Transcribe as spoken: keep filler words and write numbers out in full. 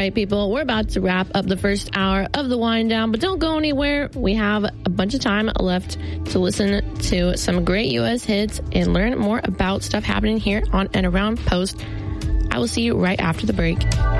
right, people, we're about to wrap up the first hour of the wind down, but don't go anywhere. We have a bunch of time left to listen to some great U S hits and learn more about stuff happening here on and around Post. I will see you right after the break.